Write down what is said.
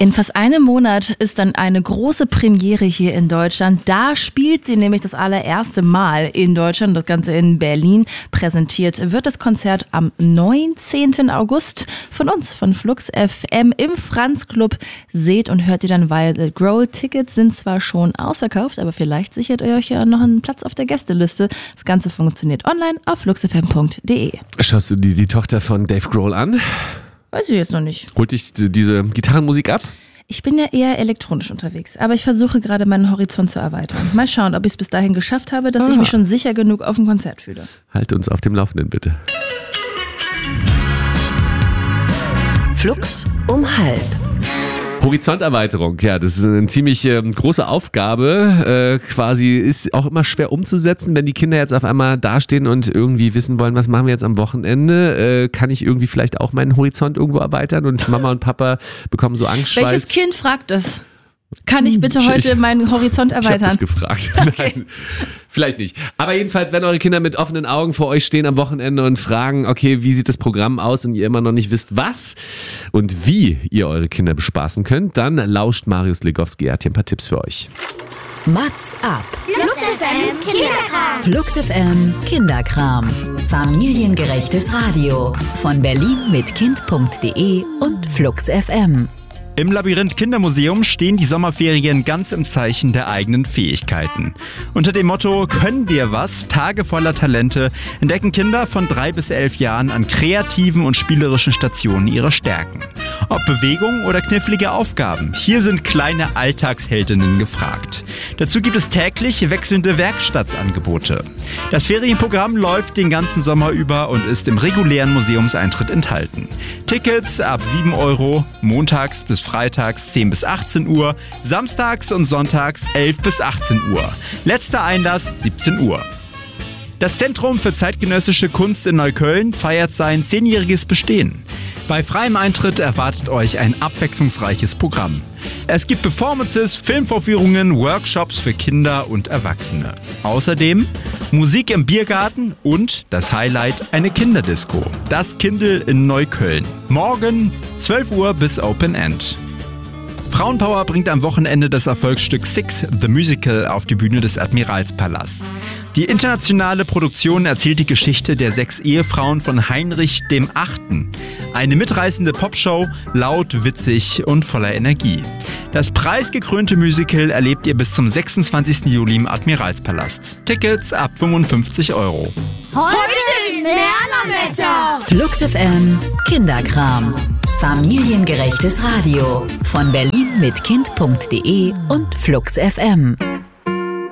In fast einem Monat ist dann eine große Premiere hier in Deutschland. Da spielt sie nämlich das allererste Mal in Deutschland, das Ganze in Berlin. Präsentiert wird das Konzert am 19. August von uns, von Flux FM im Franz Club. Seht und hört ihr dann Violet Grohl. Tickets sind zwar schon ausverkauft, aber vielleicht sichert ihr euch ja noch einen Platz auf der Gästeliste. Das Ganze funktioniert online auf fluxfm.de. Schaust du die Tochter von Dave Grohl an? Weiß ich jetzt noch nicht. Holt dich diese Gitarrenmusik ab? Ich bin ja eher elektronisch unterwegs, aber ich versuche gerade meinen Horizont zu erweitern. Mal schauen, ob ich es bis dahin geschafft habe, dass ich mich schon sicher genug auf dem Konzert fühle. Halt uns auf dem Laufenden, bitte. Flux um 12:30. Horizonterweiterung, ja, das ist eine ziemlich große Aufgabe, quasi ist auch immer schwer umzusetzen, wenn die Kinder jetzt auf einmal dastehen und irgendwie wissen wollen, was machen wir jetzt am Wochenende, kann ich irgendwie vielleicht auch meinen Horizont irgendwo erweitern und Mama und Papa bekommen so Angstschweiß. Welches Kind fragt das? Kann ich bitte heute meinen Horizont erweitern? Ich habe das gefragt. Okay. Nein, vielleicht nicht. Aber jedenfalls, wenn eure Kinder mit offenen Augen vor euch stehen am Wochenende und fragen, okay, wie sieht das Programm aus und ihr immer noch nicht wisst, was und wie ihr eure Kinder bespaßen könnt, dann lauscht Marius Legowski. Er hat hier ein paar Tipps für euch. Mats ab. Flux FM Kinderkram. Flux FM Kinderkram. Familiengerechtes Radio. Von Berlin mit Kind.de und Flux FM. Im Labyrinth Kindermuseum stehen die Sommerferien ganz im Zeichen der eigenen Fähigkeiten. Unter dem Motto Können wir was? Tage voller Talente entdecken Kinder von 3 bis 11 Jahren an kreativen und spielerischen Stationen ihre Stärken. Ob Bewegung oder knifflige Aufgaben, hier sind kleine Alltagsheldinnen gefragt. Dazu gibt es täglich wechselnde Werkstattangebote. Das Ferienprogramm läuft den ganzen Sommer über und ist im regulären Museumseintritt enthalten. Tickets ab 7 €, montags bis freitags 10 bis 18 Uhr, samstags und sonntags 11 bis 18 Uhr. Letzter Einlass 17 Uhr. Das Zentrum für zeitgenössische Kunst in Neukölln feiert sein 10-jähriges Bestehen. Bei freiem Eintritt erwartet euch ein abwechslungsreiches Programm. Es gibt Performances, Filmvorführungen, Workshops für Kinder und Erwachsene. Außerdem Musik im Biergarten und das Highlight eine Kinderdisco. Das Kindl in Neukölln. Morgen 12 Uhr bis Open End. Frauenpower bringt am Wochenende das Erfolgsstück Six, The Musical, auf die Bühne des Admiralspalasts. Die internationale Produktion erzählt die Geschichte der 6 Ehefrauen von Heinrich VIII. Eine mitreißende Popshow, laut, witzig und voller Energie. Das preisgekrönte Musical erlebt ihr bis zum 26. Juli im Admiralspalast. Tickets ab 55 €. Heute ist Lernerwetter. Flux FM Kinderkram. Familiengerechtes Radio. Von Berlin mit Kind.de und Flux FM.